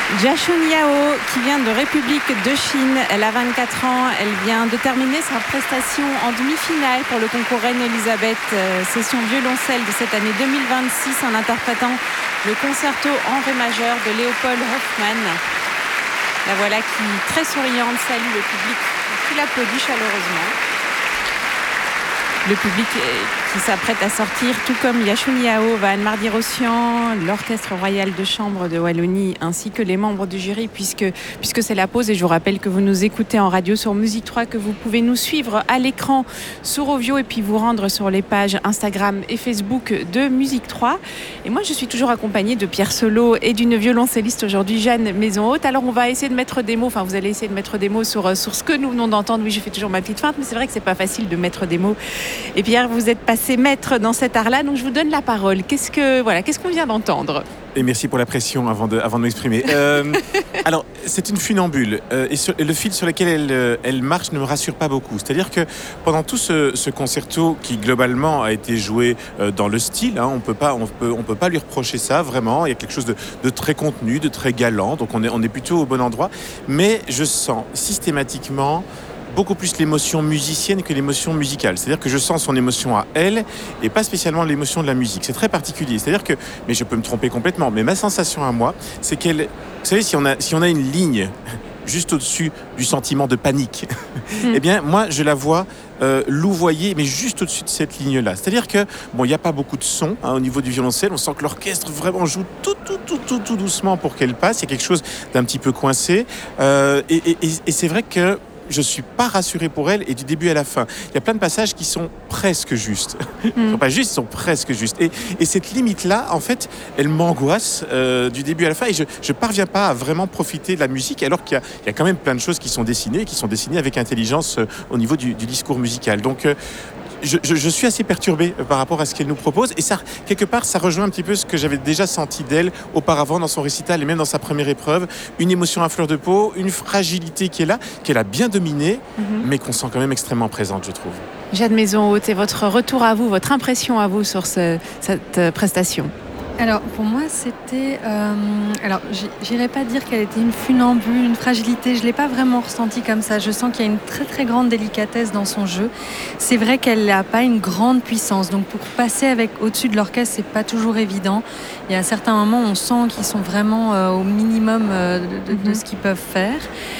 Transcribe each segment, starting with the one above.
Jiaxun Yao, qui vient de République de Chine, elle a 24 ans, elle vient de terminer sa prestation en demi-finale pour le concours Reine-Elisabeth, session violoncelle de cette année 2026 en interprétant le concerto en ré majeur de Leopold Hoffmann. La voilà qui, très souriante, salue le public qui l'applaudit chaleureusement. Le public qui s'apprête à sortir, tout comme Jiaxun Yao, va Anne-Mardi Rossian, l'Orchestre Royal de Chambre de Wallonie, ainsi que les membres du jury, puisque c'est la pause. Et je vous rappelle que vous nous écoutez en radio sur Musique 3, que vous pouvez nous suivre à l'écran sur Rovio et puis vous rendre sur les pages Instagram et Facebook de Musique 3. Et moi, je suis toujours accompagnée de Pierre Solo et d'une violoncelliste aujourd'hui, Jeanne Maison-Haute. Alors, on va essayer de mettre des mots, enfin, vous allez essayer de mettre des mots sur ce que nous venons d'entendre. Oui, je fais toujours ma petite feinte, mais c'est vrai que c'est pas facile de mettre des mots. Et Pierre, vous êtes passé maître dans cet art-là, donc je vous donne la parole. Qu'est-ce qu'on vient d'entendre ? Et merci pour la pression avant de m'exprimer. Alors, c'est une funambule et le fil sur lequel elle marche ne me rassure pas beaucoup. C'est-à-dire que pendant tout ce concerto qui globalement a été joué dans le style, on peut pas lui reprocher ça vraiment. Il y a quelque chose de très contenu, de très galant, donc on est plutôt au bon endroit. Mais je sens systématiquement beaucoup plus l'émotion musicienne que l'émotion musicale. C'est-à-dire que je sens son émotion à elle et pas spécialement l'émotion de la musique. C'est très particulier. C'est-à-dire que, mais je peux me tromper complètement, mais ma sensation à moi, c'est qu'elle... Vous savez, si on a une ligne juste au-dessus du sentiment de panique, eh bien, moi, je la vois louvoyer, mais juste au-dessus de cette ligne-là. C'est-à-dire que, il n'y a pas beaucoup de son au niveau du violoncelle. On sent que l'orchestre vraiment joue tout doucement pour qu'elle passe. Il y a quelque chose d'un petit peu coincé. Et c'est vrai que je suis pas rassuré pour elle et du début à la fin. Il y a plein de passages qui sont presque justes. Ils sont pas justes, ils sont presque justes. Et cette limite-là, en fait, elle m'angoisse du début à la fin et je parviens pas à vraiment profiter de la musique alors qu'il y a quand même plein de choses qui sont dessinées avec intelligence au niveau du discours musical. Donc, je suis assez perturbé par rapport à ce qu'elle nous propose et ça, quelque part, ça rejoint un petit peu ce que j'avais déjà senti d'elle auparavant dans son récital et même dans sa première épreuve. Une émotion à fleur de peau, une fragilité qui est là, qu'elle a bien dominée, mais qu'on sent quand même extrêmement présente, je trouve. Jeanne Maison-Haute, et votre retour à vous, votre impression à vous sur cette prestation ? Alors, pour moi, c'était... j'irais pas dire qu'elle était une funambule, une fragilité. Je l'ai pas vraiment ressentie comme ça. Je sens qu'il y a une très, très grande délicatesse dans son jeu. C'est vrai qu'elle n'a pas une grande puissance. Donc, pour passer au-dessus de l'orchestre, c'est pas toujours évident. Il y a certains moments où on sent qu'ils sont vraiment au minimum de ce qu'ils peuvent faire.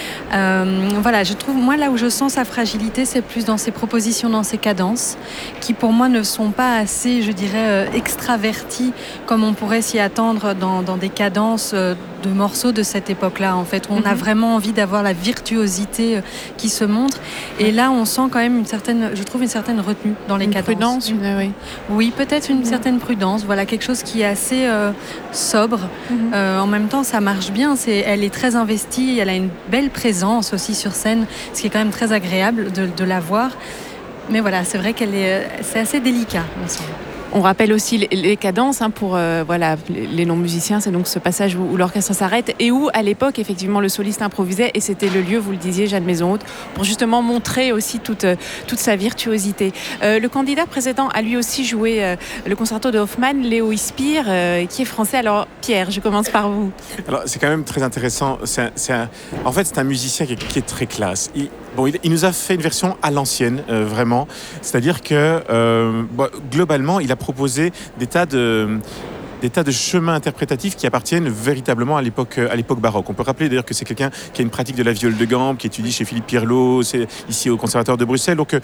Je trouve, moi, là où je sens sa fragilité, c'est plus dans ses propositions, dans ses cadences, qui pour moi ne sont pas assez, je dirais, extraverties, comme on pourrait s'y attendre dans des cadences de morceaux de cette époque-là, en fait, où on a vraiment envie d'avoir la virtuosité qui se montre. Et là, on sent quand même une certaine retenue dans les cadences. Prudence, oui, peut-être une certaine prudence. Voilà, quelque chose qui est assez sobre. En même temps, ça marche bien. Elle est très investie. Elle a une belle présence aussi sur scène, ce qui est quand même très agréable de la voir. Mais voilà, c'est vrai c'est assez délicat, me semble. On rappelle aussi les cadences pour les non-musiciens, c'est donc ce passage où l'orchestre s'arrête et où, à l'époque, effectivement, le soliste improvisait et c'était le lieu, vous le disiez, Jeanne Maison-Haute, pour justement montrer aussi toute sa virtuosité. Le candidat précédent a lui aussi joué le concerto de Hoffmann, Léo Ispire, qui est français. Alors, Pierre, je commence par vous. Alors, c'est quand même très intéressant. En fait, c'est un musicien qui est très classe. Il nous a fait une version à l'ancienne, vraiment. C'est-à-dire que, globalement, il a proposé des tas de chemins interprétatifs qui appartiennent véritablement à l'époque baroque. On peut rappeler d'ailleurs que c'est quelqu'un qui a une pratique de la viole de gambe, qui étudie chez Philippe Pierlot, c'est ici au Conservatoire de Bruxelles. Donc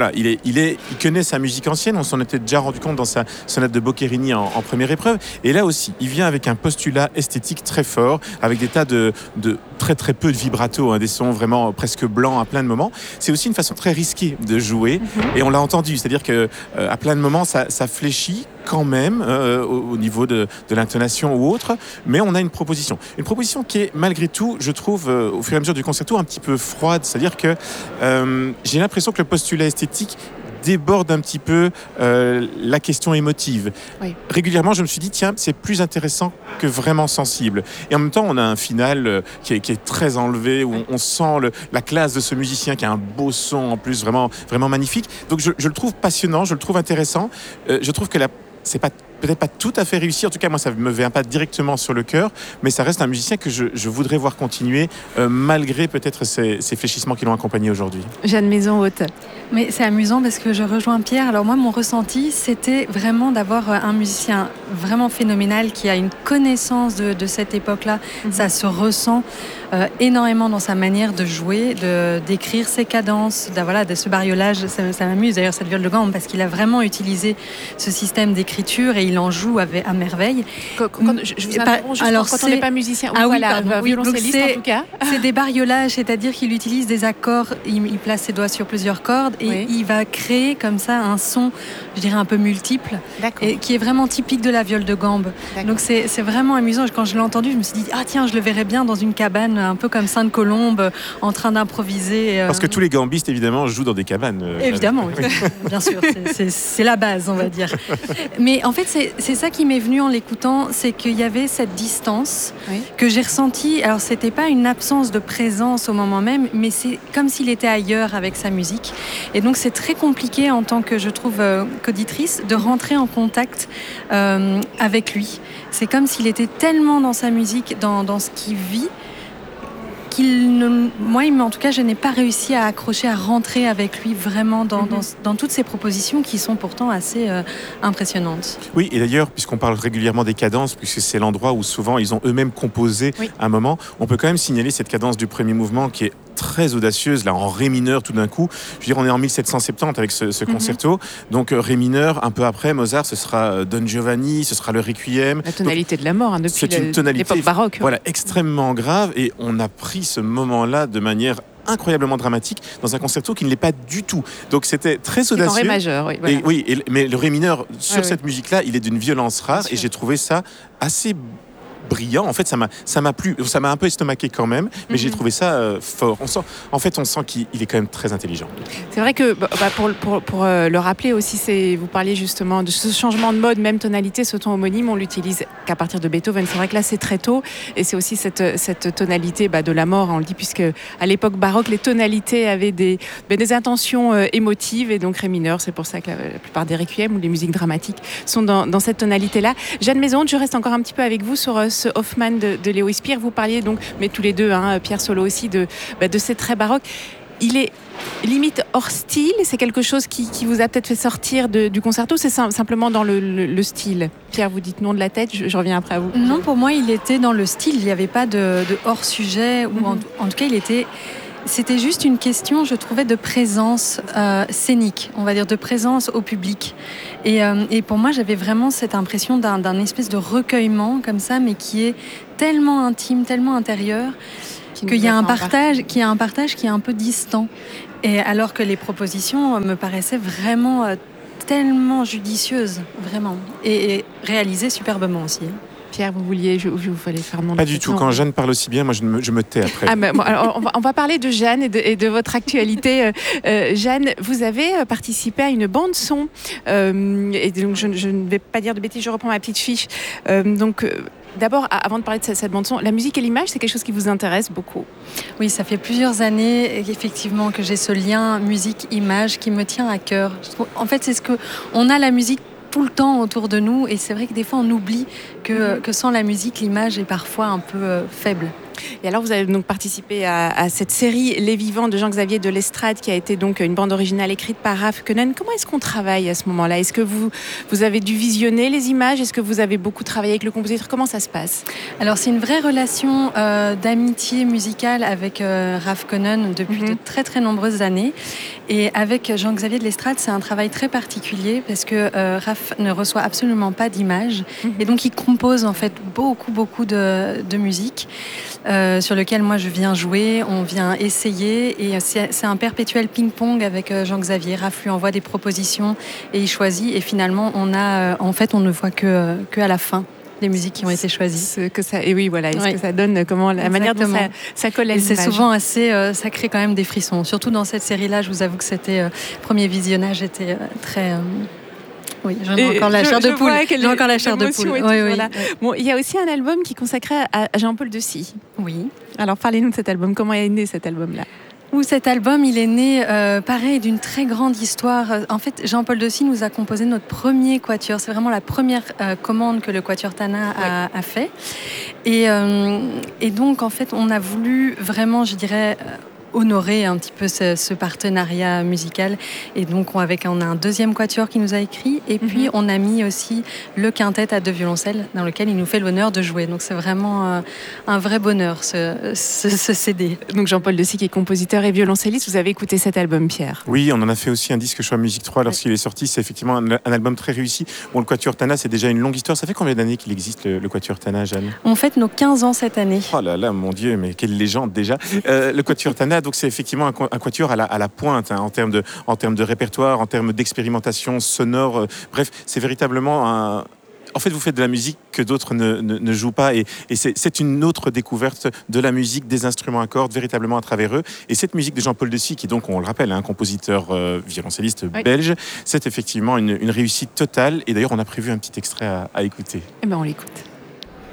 il connaît sa musique ancienne. On s'en était déjà rendu compte dans sa sonate de Boccherini en première épreuve. Et là aussi, il vient avec un postulat esthétique très fort, avec des tas de très très peu de vibrato, des sons vraiment presque blancs à plein de moments. C'est aussi une façon très risquée de jouer. Et on l'a entendu, c'est-à-dire que à plein de moments, ça fléchit quand même au niveau de l'intonation ou autre, mais on a une proposition qui est malgré tout, je trouve, au fur et à mesure du concerto, un petit peu froide, c'est-à-dire que j'ai l'impression que le postulat esthétique déborde un petit peu la question émotive. Oui. Régulièrement, je me suis dit, tiens, c'est plus intéressant que vraiment sensible. Et en même temps, on a un final qui est très enlevé, où on sent la classe de ce musicien qui a un beau son en plus, vraiment, vraiment magnifique. Donc je le trouve passionnant, je le trouve intéressant. Je trouve que c'est pas peut-être pas tout à fait réussi. En tout cas, moi, ça me vient pas directement sur le cœur, mais ça reste un musicien que je voudrais voir continuer, malgré peut-être ces fléchissements qui l'ont accompagné aujourd'hui. Jeanne Maison-Haute. Mais c'est amusant parce que je rejoins Pierre. Alors moi, mon ressenti, c'était vraiment d'avoir un musicien vraiment phénoménal qui a une connaissance de cette époque-là. Ça se ressent énormément dans sa manière de jouer, d'écrire ses cadences, de ce bariolage. Ça m'amuse d'ailleurs, cette viole de gambe, parce qu'il a vraiment utilisé ce système d'écriture et il en joue à merveille. Je vous interromps juste quand on n'est pas musicien, violoncelliste en tout cas. C'est des bariolages, c'est-à-dire qu'il utilise des accords, il place ses doigts sur plusieurs cordes et il va créer comme ça un son, je dirais un peu multiple, et qui est vraiment typique de la viole de gambe. Donc c'est vraiment amusant. Quand je l'ai entendu, je me suis dit tiens, je le verrais bien dans une cabane un peu comme Sainte-Colombe, en train d'improviser. Parce que tous les gambistes évidemment jouent dans des cabanes. Évidemment, oui. Bien sûr, c'est la base, on va dire. Mais en fait, c'est ça qui m'est venu en l'écoutant, c'est qu'il y avait cette distance que j'ai ressentie. Alors c'était pas une absence de présence au moment même, mais c'est comme s'il était ailleurs avec sa musique. Et donc c'est très compliqué en tant que, je trouve, qu'auditrice, de rentrer en contact avec lui. C'est comme s'il était tellement dans sa musique, dans ce qu'il vit, moi, en tout cas, je n'ai pas réussi à accrocher, à rentrer avec lui vraiment dans toutes ces propositions qui sont pourtant assez impressionnantes. Oui, et d'ailleurs, puisqu'on parle régulièrement des cadences, puisque c'est l'endroit où souvent ils ont eux-mêmes composé un moment, on peut quand même signaler cette cadence du premier mouvement qui est très audacieuse, là en ré mineur tout d'un coup. Je veux dire, on est en 1770 avec ce concerto, donc ré mineur, un peu après, Mozart, ce sera Don Giovanni, ce sera le Requiem. La tonalité de la mort, depuis l'époque baroque. Voilà, extrêmement grave, et on a pris ce moment-là de manière incroyablement dramatique dans un concerto qui ne l'est pas du tout. Donc c'était très audacieux. C'est en ré majeur, oui. Voilà. Mais le ré mineur sur cette musique-là, il est d'une violence rare, et j'ai trouvé ça assez brillant. En fait, ça m'a plu. Ça m'a un peu estomaqué quand même, mais j'ai trouvé ça fort. On sent qu'il est quand même très intelligent. C'est vrai que pour le rappeler aussi, vous parliez justement de ce changement de mode, même tonalité, ce ton homonyme, on l'utilise qu'à partir de Beethoven. C'est vrai que là, c'est très tôt, et c'est aussi cette tonalité de la mort, on le dit, puisque à l'époque baroque, les tonalités avaient des intentions émotives, et donc ré mineur. C'est pour ça que la plupart des requiems ou les musiques dramatiques sont dans cette tonalité-là. Jeanne Maison-Haute, je reste encore un petit peu avec vous sur ce Hoffmann de Lewis Pierre. Vous parliez donc, mais tous les deux, Pierre Solo aussi, de ces traits baroques. Il est limite hors style, c'est quelque chose qui vous a peut-être fait sortir du concerto, c'est simplement dans le style. Pierre, vous dites non de la tête, je reviens après à vous. Non, pour moi, il était dans le style, il n'y avait pas de hors-sujet, ou en tout cas, c'était juste une question, je trouvais, de présence scénique, on va dire, de présence au public. Et pour moi, j'avais vraiment cette impression d'un espèce de recueillement comme ça, mais qui est tellement intime, tellement intérieur, qu'il y a un partage qui est un peu distant. Et alors que les propositions me paraissaient vraiment tellement judicieuses, vraiment, et réalisées superbement aussi. Pierre, vous vouliez, je vous fallait faire mon. Pas du tout. Quand Jeanne parle aussi bien, moi je me tais après. Alors, on va parler de Jeanne et de votre actualité. Jeanne, vous avez participé à une bande son, et donc je ne vais pas dire de bêtises. Je reprends ma petite fiche. D'abord, avant de parler de cette bande-son, la musique et l'image, c'est quelque chose qui vous intéresse beaucoup. Oui, ça fait plusieurs années, effectivement, que j'ai ce lien musique-image qui me tient à cœur. En fait, c'est on a la musique tout le temps autour de nous, et c'est vrai que des fois, on oublie que sans la musique, l'image est parfois un peu faible. Et alors, vous avez donc participé à cette série Les Vivants de Jean-Xavier de Lestrade, qui a été donc une bande originale écrite par Raph Koenen. Comment est-ce qu'on travaille à ce moment-là ? Est-ce que vous avez dû visionner les images ? Est-ce que vous avez beaucoup travaillé avec le compositeur ? Comment ça se passe ? Alors, c'est une vraie relation d'amitié musicale avec Raph Koenen depuis de très très nombreuses années. Et avec Jean-Xavier de Lestrade, c'est un travail très particulier parce que Raph ne reçoit absolument pas d'images. Et donc, il compose en fait beaucoup de musique. Sur lequel moi je viens jouer, on vient essayer, et c'est un perpétuel ping-pong avec Jean-Xavier. Raph lui envoie des propositions et il choisit, et finalement on ne voit que à la fin les musiques qui ont été choisies. Que ça donne, comment la manière dont ça colle à l'image. C'est souvent assez, ça crée quand même des frissons. Surtout dans cette série-là, je vous avoue que premier visionnage était très. Oui, j'ai encore la chair de poule. J'ai encore la chair de poule. Oui. Bon, il y a aussi un album qui est consacré à Jean-Paul Dessy. Oui. Alors parlez-nous de cet album. Comment est né cet album-là ? Où cet album, il est né, pareil, d'une très grande histoire. En fait, Jean-Paul Dessy nous a composé notre premier quatuor. C'est vraiment la première commande que le Quatuor Tana a fait. Et donc, en fait, on a voulu vraiment, je dirais, honorer un petit peu ce partenariat musical. Et donc, on a un deuxième quatuor qui nous a écrit. Et puis, on a mis aussi le quintet à 2 violoncelles dans lequel il nous fait l'honneur de jouer. Donc, c'est vraiment un vrai bonheur, ce CD. Donc, Jean-Paul Dessy qui est compositeur et violoncelliste. Vous avez écouté cet album, Pierre? Oui, on en a fait aussi un disque Choix Musique 3 lorsqu'il est sorti. C'est effectivement un album très réussi. Bon, le Quatuor Tana, c'est déjà une longue histoire. Ça fait combien d'années qu'il existe, le Quatuor Tana, Jeanne? On fête nos 15 ans cette année. Oh là là, mon Dieu, mais quelle légende déjà. Le Quatuor Tana, donc c'est effectivement un quatuor à la pointe, en termes de répertoire, en termes d'expérimentation sonore. Bref, c'est véritablement En fait, vous faites de la musique que d'autres ne jouent pas, et c'est une autre découverte de la musique, des instruments à cordes, véritablement à travers eux. Et cette musique de Jean-Paul Dessy, qui donc, on le rappelle, un compositeur violoncelliste belge, c'est effectivement une réussite totale. Et d'ailleurs, on a prévu un petit extrait à écouter. Eh ben, on l'écoute.